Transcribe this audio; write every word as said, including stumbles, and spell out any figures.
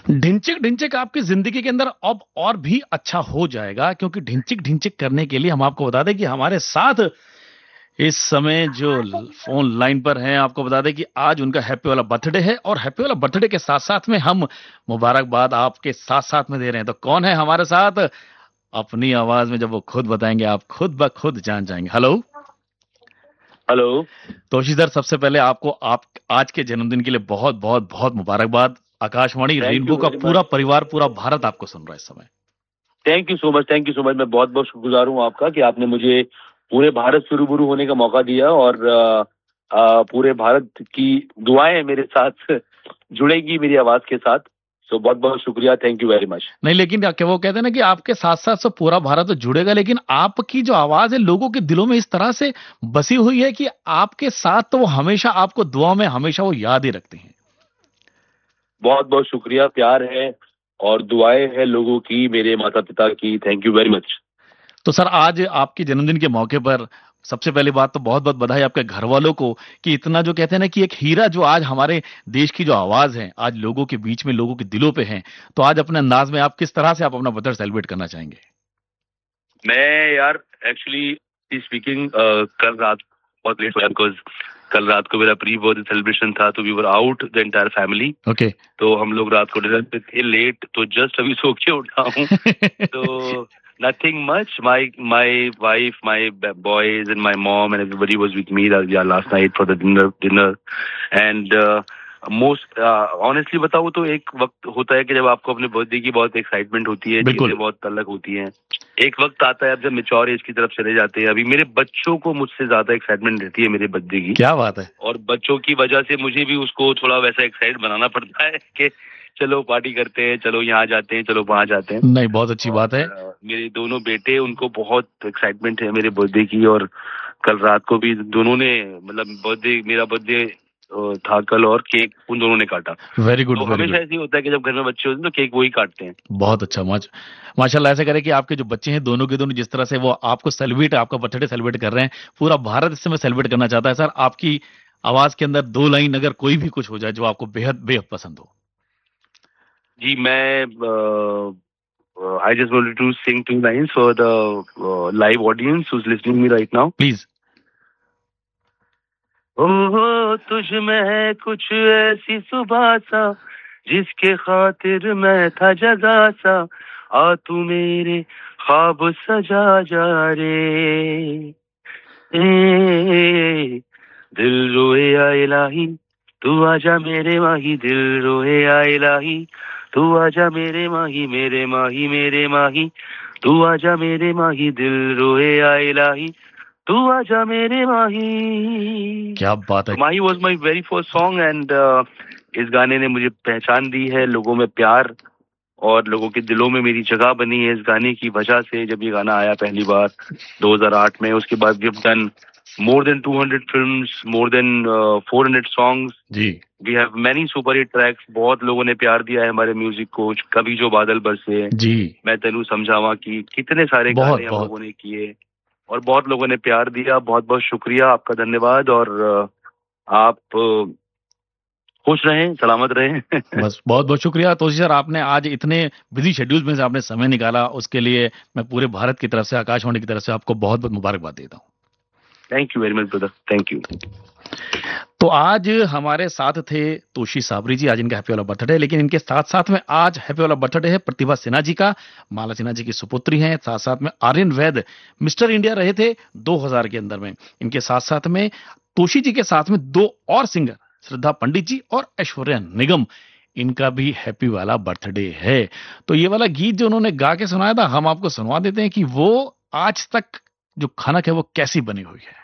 ढिंचिक ढिंचिक आपकी जिंदगी के अंदर अब और भी अच्छा हो जाएगा, क्योंकि ढिंचिक ढिंचिक करने के लिए हम आपको बता दें कि हमारे साथ इस समय जो फोन लाइन पर हैं, आपको बता दें कि आज उनका हैप्पी वाला बर्थडे है, और हैप्पी वाला बर्थडे के साथ साथ में हम मुबारकबाद आपके साथ साथ में दे रहे हैं। तो कौन है हमारे साथ, अपनी आवाज में जब वो खुद बताएंगे आप खुद ब खुद जान जाएंगे। हेलो हेलो तोशी सर, सबसे पहले आपको आप आज के जन्मदिन के लिए बहुत बहुत बहुत मुबारकबाद। आकाशवाणी थैंक रेनबो यू का वेरी पूरा मच। परिवार, पूरा भारत आपको सुन रहा है इस समय। Thank you so much, thank you so much. मैं बहुत बहुत शुक्रगुजार हूँ आपका कि आपने मुझे पूरे भारत से रूबरू होने का मौका दिया, और आ, आ, पूरे भारत की दुआएं मेरे साथ जुड़ेगी मेरी आवाज के साथ। सो बहुत बहुत शुक्रिया, थैंक यू वेरी मच। नहीं, लेकिन क्या वो कहते हैं ना कि आपके साथ साथ सब पूरा भारत तो जुड़ेगा, लेकिन आपकी जो आवाज है लोगों के दिलों में इस तरह से बसी हुई है कि आपके साथ तो वो हमेशा आपको दुआ में हमेशा वो याद ही रखते हैं। बहुत बहुत शुक्रिया, प्यार है और दुआएं हैं लोगों की, मेरे माता पिता की। Thank you very much. तो सर, आज आपके जन्मदिन के मौके पर सबसे पहली बात तो बहुत बहुत बधाई आपके घर वालों को कि इतना, जो कहते हैं ना कि एक हीरा जो आज हमारे देश की जो आवाज है आज लोगों के बीच में, लोगों के दिलों पे है। तो आज अपने अंदाज में आप किस तरह से आप अपना बर्थडे सेलिब्रेट करना चाहेंगे? मैं यार एक्चुअली स्पीकिंग कल रात बहुत लेट हो गया, बिकॉज कल रात को मेरा प्री बर्थडे सेलिब्रेशन था, तो we were out the entire family. Okay. तो हम लोग रात को डिनर पे थे लेट, तो जस्ट अभी सो के उठा हूँ। तो nothing much, my my wife, my boys and my mom and everybody was with me last night for the dinner dinner and most honestly बताऊँ तो एक वक्त होता है कि जब आपको अपने बर्थडे की बहुत एक्साइटमेंट होती है, चीजें बहुत अलग होती हैं। एक वक्त आता है अब जब मेच्योर एज की तरफ चले जाते हैं। अभी मेरे बच्चों को मुझसे ज्यादा एक्साइटमेंट रहती है मेरे बर्थडे की। क्या बात है। और बच्चों की वजह से मुझे भी उसको थोड़ा वैसा एक्साइट बनाना पड़ता है कि चलो पार्टी करते हैं, चलो यहाँ जाते हैं, चलो वहाँ जाते हैं। नहीं, बहुत अच्छी बात है। मेरे दोनों बेटे, उनको बहुत एक्साइटमेंट है मेरे बर्थडे की, और कल रात को भी दोनों ने, मतलब बर्थडे मेरा बर्थडे था कल, और केक उन दोनों ने काटा। Very good. तो हमेशा ऐसे ही होता है कि जब घर में बच्चे होते हैं तो केक वही काटते हैं। बहुत अच्छा। माशाल्लाह, ऐसे करे कि आपके जो बच्चे हैं दोनों के दोनों जिस तरह से वो आपको सेलिब्रेट, आपका बर्थडे सेलिब्रेट कर रहे हैं, पूरा भारत इस समय सेलिब्रेट करना चाहता है। सर, आपकी आवाज के अंदर दो लाइन अगर कोई भी कुछ हो जाए जो आपको बेहद बेहद पसंद हो। जी, मैं I just wanted to sing two lines for the live audience who is listening me right now, please. ओ तुझ में है कुछ ऐसी सुबह सा, जिसके खातिर मैं था जगा सा, आ तू मेरे ख्वाब सजा जा रे, ए, दिल रोए या इलाही तू आजा मेरे माही, दिल रोए या इलाही तू आजा मेरे माही, मेरे माही मेरे माही तू आजा मेरे माही, दिल रोए या इलाही तू आजा मेरे माही। क्या बात है। माही was my very first song, and इस गाने ने मुझे पहचान दी है, लोगों में प्यार और लोगों के दिलों में मेरी जगह बनी है इस गाने की वजह से। जब ये गाना आया पहली बार दो हज़ार आठ में, उसके बाद we have done more than two hundred films, more than four hundred songs. Ji, we have many super hit tracks. बहुत लोगों ने प्यार दिया है हमारे म्यूजिक को। कभी जो बादल बरसे, जी, मैं तेनू समझावा की, कितने सारे गाने हम लोगों ने किए और बहुत लोगों ने प्यार दिया। बहुत बहुत शुक्रिया, आपका धन्यवाद, और आप खुश रहें, सलामत रहें। बस बहुत बहुत शुक्रिया। तो सर, आपने आज इतने बिजी शेड्यूल में से आपने समय निकाला, उसके लिए मैं पूरे भारत की तरफ से, आकाशवाणी की तरफ से आपको बहुत बहुत मुबारकबाद देता हूँ। Thank you very much brother, thank you. तो आज हमारे साथ थे तोशी साबरी जी, आज इनका हैप्पी वाला बर्थडे है, लेकिन इनके साथ साथ में आज हैप्पी वाला बर्थडे है प्रतिभा सिन्हा जी का। माला सिन्हा जी की सुपुत्री हैं। साथ साथ में आर्यन वैद मिस्टर इंडिया रहे थे दो हज़ार के अंदर में। इनके साथ साथ में तोशी जी के साथ में दो और सिंगर, श्रद्धा पंडित जी और ऐश्वर्या निगम, इनका भी हैप्पी वाला बर्थडे है। तो ये वाला गीत जो उन्होंने गा के सुनाया था, हम आपको सुनवा देते हैं कि वो आज तक जो खनक है वो कैसी बनी हुई है।